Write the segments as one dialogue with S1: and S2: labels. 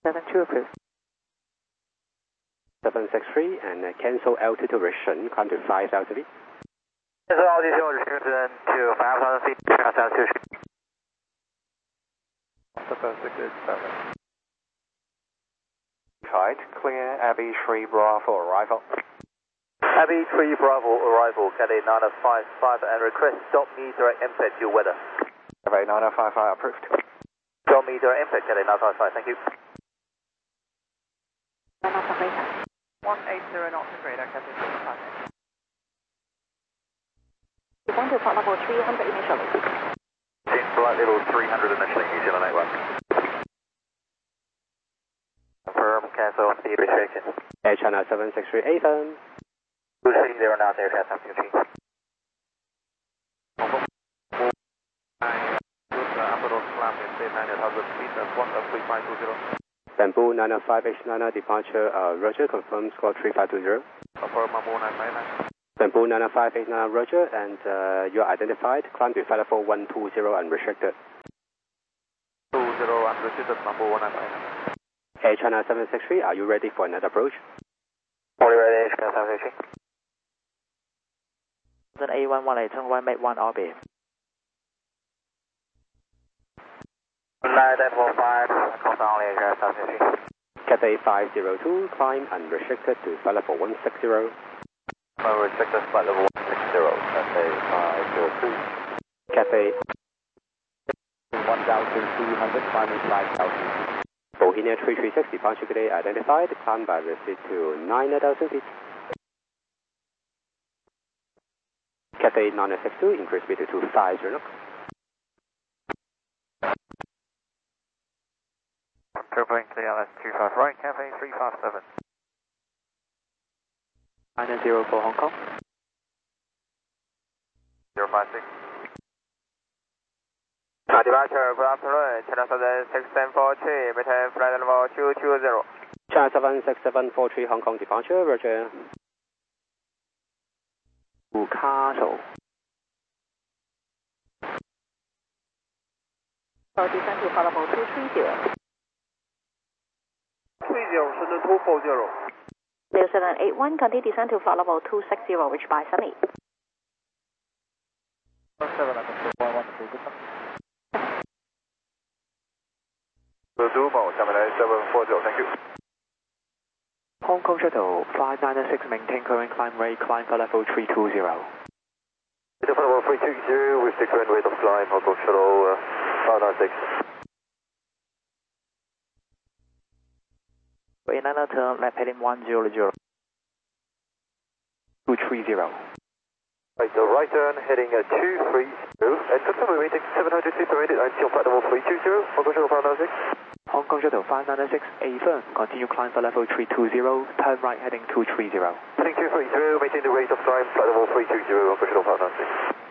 S1: 72 approved.
S2: 763 and cancel altitude restriction, climb to 5,000 feet.
S3: Cancel altitude restriction to 5,000 feet, 5,000 feet.
S1: 767.
S3: Kite, clear, Abbey 3 Bravo arrival. Abbey 3 Bravo arrival, Cathay 955 and request stop me direct impact to weather. Cathay 955 approved. Stop me direct impact, Cathay 955, thank you.
S1: 180 knots of radar, Cathay 65.
S4: Descend to flight level 300 initially.
S3: Descend flight level 300 initially, New Zealand 81. Confirm, cancel speed restriction.
S2: Air China 763 Ethan.
S3: 230 now, aircraft something machine.
S2: Bamboo 905H9 departure, Roger, confirm squawk 3520.
S3: Confirm Bamboo 959.
S2: Bamboo 905H9 Roger, and you're identified, climb to flight level 120 unrestricted.
S3: 20 unrestricted, Bamboo 159.
S2: Air China 763, are you ready for another approach?
S3: Fully ready, Air China 763.
S1: Then A118, runway make 1 orbit.
S3: 945, confirm only Air China 763.
S2: Cathay 502, climb unrestricted to flight level 160.
S3: Unrestricted, flight level 160, Cathay 502.
S2: Cathay 1,200, climbing 5,000. Bohemia 336, departure today identified, climb by the seat to 9,000 feet. Cathay 962, increase speed to 250 knots.
S3: Turbine CLS 25 right, Cathay 357.
S1: 904 Hong Kong.
S3: 056. Departure, good afternoon, China 76743, maintain flight level 220.
S2: China 76743 Hong Kong departure, Roger.
S1: Newcastle.
S4: So descend to flight level 230.
S3: 30, Shenzhen 240.
S4: 0781, continue descend to flight level 260, reach by Sunny.
S3: 2 下面来740, thank you.
S1: Hong Kong Shuttle 596, maintain current climb rate, climb for level 320.
S3: For level 320, with the current rate of climb, Hong Kong Shuttle 596.
S1: Another turn, left heading 100. 230.
S3: Right, so right turn, heading 230, and confirm we're waiting 700 feet per minute until flight level 320, Hong Kong Shuttle 596.
S1: Hong Kong Shuttle 596, A-firm, continue climb for level 320, turn right heading 230.
S3: Heading 230, maintain the rate of climb, flight level 320, Hong Kong Shuttle 596.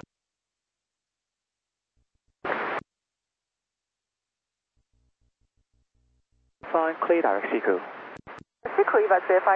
S1: Fine, clear direct Seacool.
S4: Seacool, Eva 385.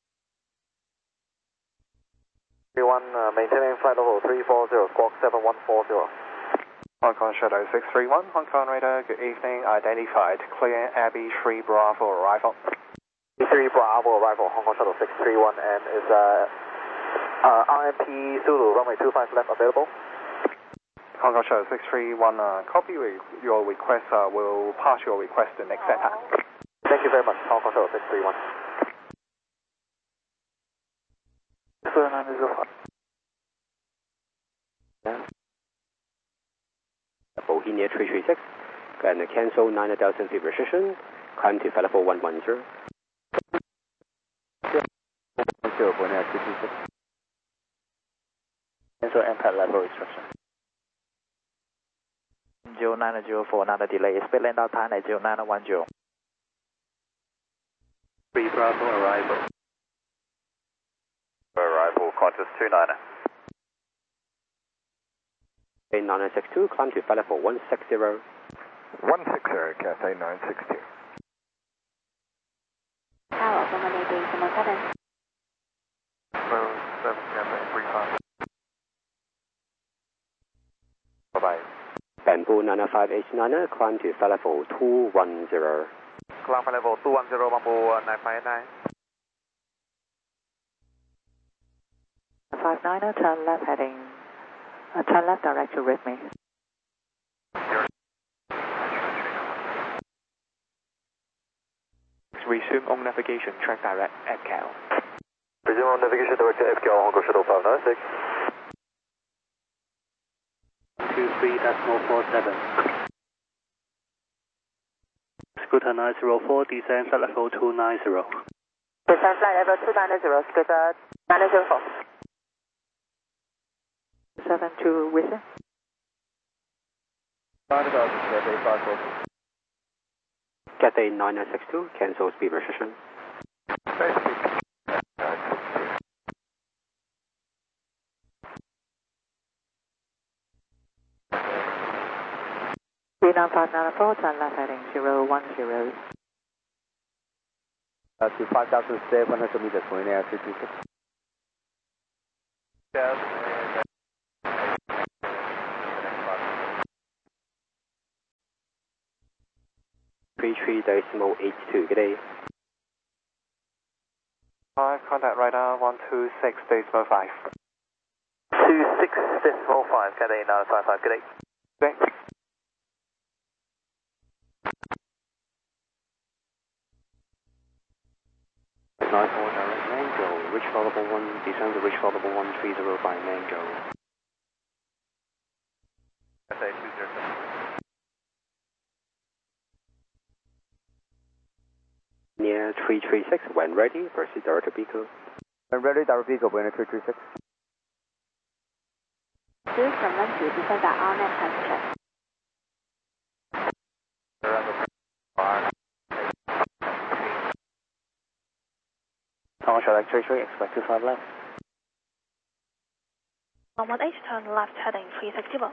S3: 31, maintaining flight level 340, squawk 7140. Hong Kong Shuttle 631, Hong Kong radar, good evening, identified, clear Abbey 3 Bravo arrival. 3 Bravo arrival, Hong Kong Shuttle 631, and is RMP Zulu, runway 25 left available. Hong Kong Shuttle 631, copy your request, we'll pass your request to next center. Thank you very much, Hong Kong Shuttle 631.
S1: 905.
S2: Bohemia 336, and cancel 9,000 feet restriction, climb to flight level 110.
S1: 10, Bohemia 336. Cancel impact level restriction. 0904, another delay, speed land out time at 0910.
S3: 3 Bravo arrival. Arrival, Qantas 29.
S2: 962, climb to flight level 160.
S3: 160, Cathay 960.
S4: Tower, Germany, 717.
S3: 7, Cathay 35. Bye-bye.
S2: Bamboo 905H9, climb to flight level 210.
S3: climb flight level 210 Bamboo 959.
S1: 59er, turn left heading, turn left direct to with me. Resume on navigation, track direct at Cal.
S3: Resume on navigation direct to FKL, Hong Kong Shuttle 596.
S5: 23.47. Scooter 904, descend flight level 290.
S4: Descend flight level 290, Scooter 904.
S1: 72 Whistler.
S2: Cathay 9962, cancel speed restriction.
S1: Vietnam 594, turn left heading 010.
S2: To 5,700 meters, going air 326.
S3: Yes.
S2: 33.82, good day.
S3: 5, contact radar 126.5. 26.5, Cathay 955, good day. Good day.
S2: Direct Mango, reach flight level 1, descend to reach flight level 130 by Mango.
S3: Cathay 207.
S2: Near 336, when ready, proceed direct to Pico. When ready, direct Pico, when 336.
S4: This from Lengthy, descend at RNAV transition.
S5: Hong Kong Shuttle 33, expect to 5 left.
S4: 11H, turn left heading 360.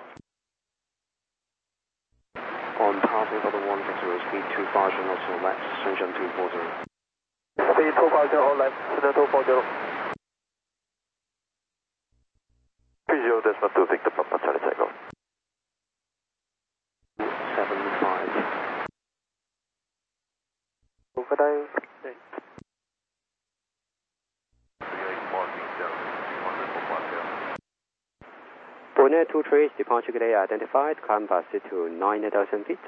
S2: On passing for the 160, speed 25 knots to left, Shenzhen 240.
S3: Speed 250, all left, Shenzhen 240. 30.2, Victor Papa, Charlie Tango.
S2: 75.
S3: Good day.
S2: Bonnet 23, departure today identified, climb capacity to 9,000 feet.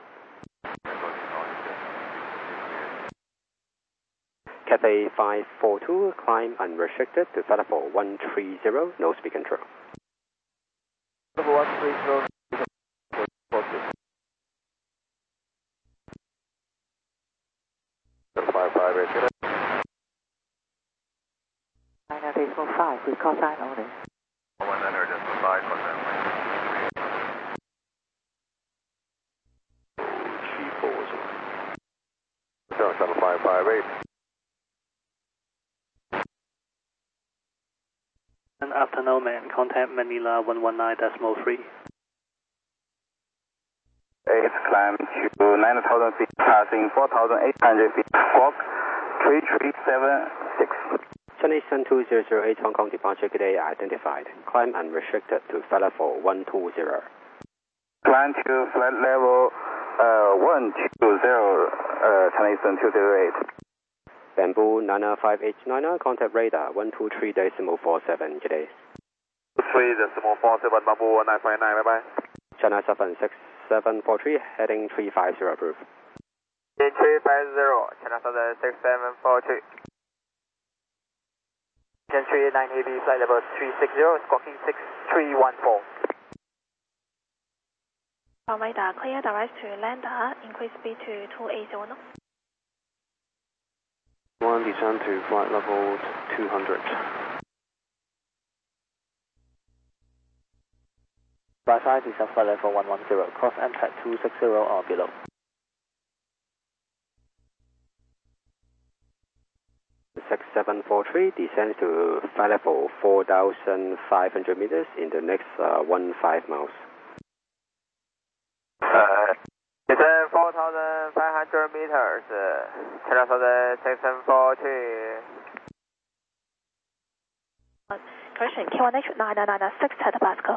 S2: Cathay 542, climb unrestricted to flight level 130, no speed control.
S3: Level 130.
S1: 9.5, we call sign only.
S3: 100.5, contact. 7558.
S5: And afternoon, man, contact Manila 119.3.
S3: 8, climb to 9,000 feet, passing 4,800 feet, squawk 3376.
S2: Chinese Sun 2008 Hong Kong departure today identified, climb unrestricted to flight level 120.
S3: Climb to flight level 120, Chinese Sun 208.
S2: Bamboo 95889, contact radar 123.47 today.
S3: 3.47, Bamboo 959, bye bye.
S2: China 76743, heading 350 approved.
S3: 350, China 76743. Gentry 980, flight level 360, squawking 6314.
S4: From radar, clear direct to lander, increase speed to 280 knots.
S2: 1, descend to flight level 200.
S5: Right side, descend flight level 110, cross MTRAC 260 or below.
S2: Six 743 descends to flight level 4,500 meters in the next 15 miles.
S3: Descend 4,500 meters, China 6743.
S4: Correction, K1H 9996 at Pascal.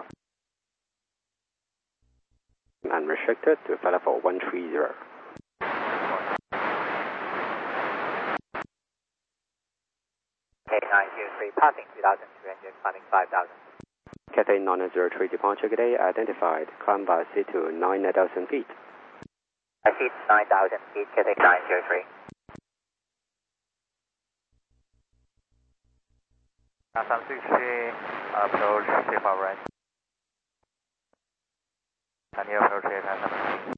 S2: Unrestricted to flight level 130.
S1: Cathay 903, passing 2,200, climbing 5,000.
S2: Cathay 903 departure today identified. Climb by C to 9,000 feet.
S1: I see 9,000 feet, Cathay 903. Some 63, approach safe right. Can you approach 817?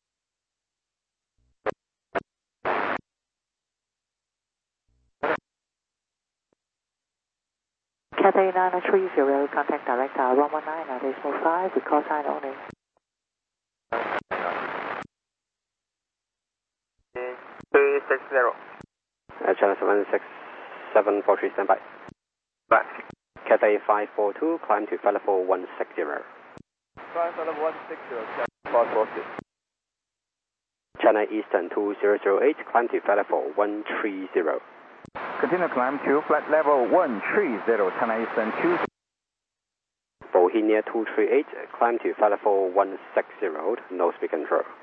S6: Cathay 930, contact direct tower 119 at decimal 5 with call sign only.
S2: Channel 76743, stand by.
S1: Back.
S2: Cathay 542, climb to flight level 160.
S1: Climb flight level 160, 440.
S2: China Eastern 2008, climb to flight level 130.
S7: Continue climb to flight level 130, China Eastern 2.
S2: Bohemia 238, climb to flight level 160, no speed control.